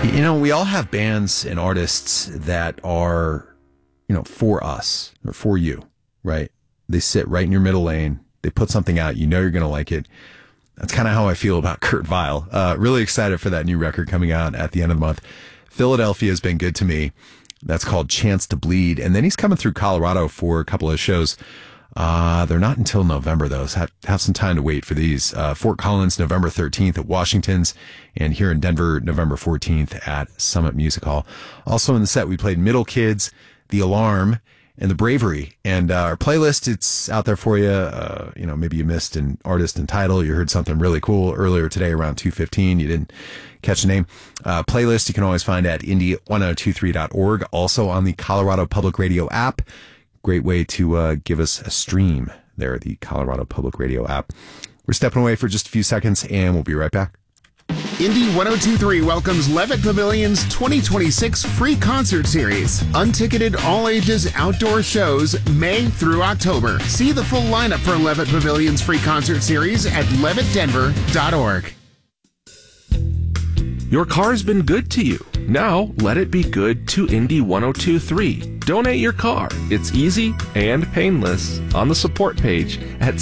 You know, we all have bands and artists that are, for us or for you, right? They sit right in your middle lane. They put something out. You know you're going to like it. That's kind of how I feel about Kurt Vile. Really excited for that new record coming out at the end of the month. Philadelphia has been good to me. That's called Chance to Bleed. And then he's coming through Colorado for a couple of shows. They're not until November, though, so have some time to wait for these. Fort Collins, November 13th at Washington's, and here in Denver, November 14th at Summit Music Hall. Also in the set, we played Middle Kids, The Alarm, and The Bravery. And our playlist, it's out there for you. Maybe you missed an artist and title. You heard something really cool earlier today around 2:15. You didn't catch a name. Playlist you can always find at indie1023.org. Also on the Colorado Public Radio app. Great way to give us a stream there, the Colorado Public Radio app. We're stepping away for just a few seconds, and we'll be right back. Indie 1023 welcomes Levitt Pavilion's 2026 free concert series. Unticketed all-ages outdoor shows May through October. See the full lineup for Levitt Pavilion's free concert series at levittdenver.org. Your car's been good to you. Now, let it be good to Indie 1023. Donate your car. It's easy and painless on the support page at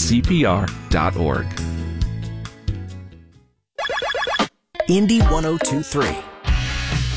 CPR.org. Indie 1023.